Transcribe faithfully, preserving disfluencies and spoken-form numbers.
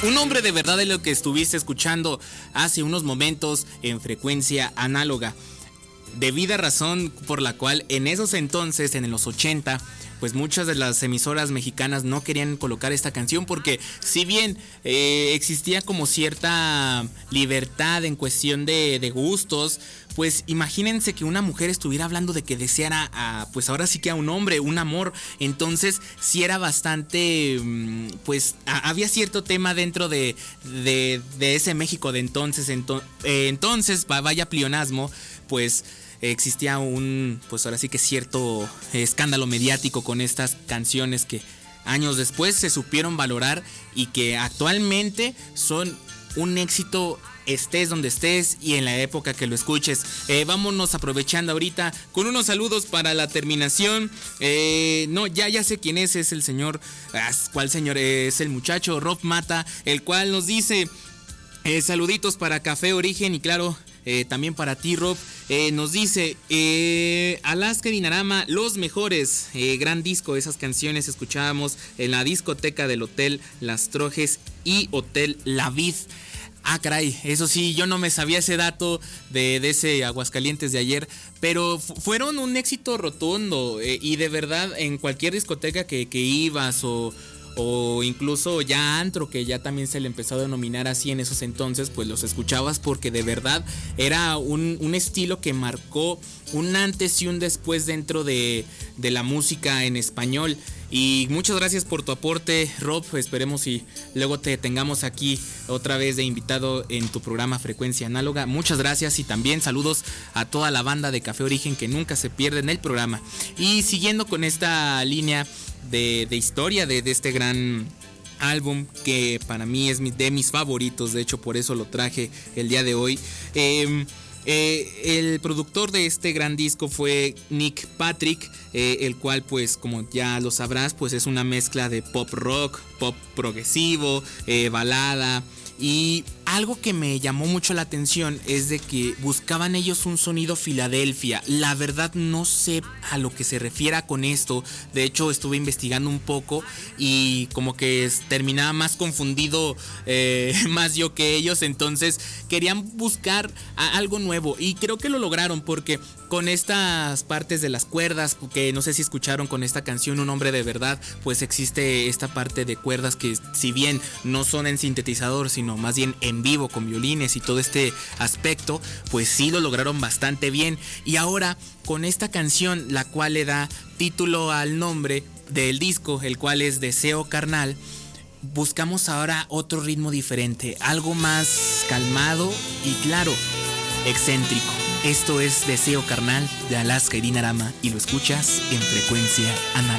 Un hombre de verdad es lo que estuviste escuchando hace unos momentos en Frecuencia Análoga. Debida razón por la cual en esos entonces, en los ochenta, pues muchas de las emisoras mexicanas no querían colocar esta canción porque si bien eh, existía como cierta libertad en cuestión de, de gustos, pues imagínense que una mujer estuviera hablando de que deseara a, pues ahora sí que a un hombre, un amor. Entonces sí era bastante, pues a, había cierto tema dentro de, de, de ese México de entonces. Ento, eh, entonces, vaya pleonasmo, pues existía un, pues ahora sí que cierto escándalo mediático con estas canciones que años después se supieron valorar y que actualmente son un éxito, estés donde estés y en la época que lo escuches. Eh, vámonos aprovechando ahorita con unos saludos para la terminación. Eh, no, ya, ya sé quién es, es el señor, ¿cuál señor? Es el muchacho Rob Mata, el cual nos dice eh, saluditos para Café Origen y claro, Eh, también para ti, Rob. Eh, nos dice eh, Alaska y Dinarama, los mejores. Eh, gran disco, esas canciones escuchábamos en la discoteca del Hotel Las Trojes y Hotel La Vid. Ah, caray, eso sí, yo no me sabía ese dato de, de ese Aguascalientes de ayer, pero fu- fueron un éxito rotundo eh, y de verdad en cualquier discoteca que, que ibas o... o incluso ya antro, que ya también se le empezó a denominar así en esos entonces, pues los escuchabas porque de verdad era un, un estilo que marcó un antes y un después dentro de, de la música en español. Y muchas gracias por tu aporte, Rob. Esperemos y luego te tengamos aquí otra vez de invitado en tu programa Frecuencia Análoga. Muchas gracias y también saludos a toda la banda de Café Origen que nunca se pierde en el programa. Y siguiendo con esta línea de, de historia de, de este gran álbum que para mí es de mis favoritos, de hecho por eso lo traje el día de hoy. Eh, Eh, el productor de este gran disco fue Nick Patrick, eh, el cual pues como ya lo sabrás pues es una mezcla de pop rock, pop progresivo, eh, balada. Y algo que me llamó mucho la atención es de que buscaban ellos un sonido Filadelfia. La verdad no sé a lo que se refiera con esto. De hecho estuve investigando un poco y como que terminaba más confundido eh, más yo que ellos. Entonces querían buscar algo nuevo y creo que lo lograron porque con estas partes de las cuerdas, que no sé si escucharon con esta canción Un Hombre de Verdad, pues existe esta parte de cuerdas que si bien no son en sintetizador sino más bien en vivo con violines y todo este aspecto, pues sí lo lograron bastante bien. Y ahora con esta canción, la cual le da título al nombre del disco, el cual es Deseo Carnal, buscamos ahora otro ritmo diferente, algo más calmado y claro, excéntrico. Esto es Deseo Carnal de Alaska y Dinarama y lo escuchas en Frecuencia Análoga.